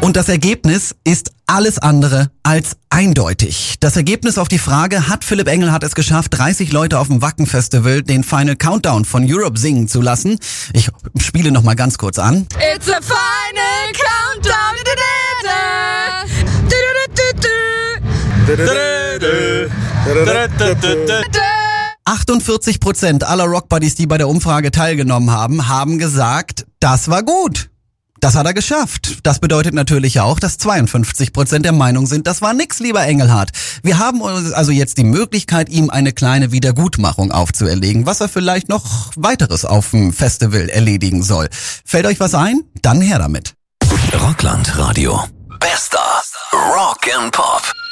Und das Ergebnis ist alles andere als eindeutig. Das Ergebnis auf die Frage, hat Philipp Engelhardt es geschafft, 30 Leute auf dem Wacken-Festival den Final Countdown von Europe singen zu lassen? Ich spiele noch mal ganz kurz an. It's a final countdown. 48% aller Rockbuddies, die bei der Umfrage teilgenommen haben, haben gesagt, das war gut. Das hat er geschafft. Das bedeutet natürlich auch, dass 52% der Meinung sind, das war nix, lieber Engelhardt. Wir haben also jetzt die Möglichkeit, ihm eine kleine Wiedergutmachung aufzuerlegen, was er vielleicht noch weiteres auf dem Festival erledigen soll. Fällt euch was ein? Dann her damit. Rockland Radio. Bester Rock and Pop.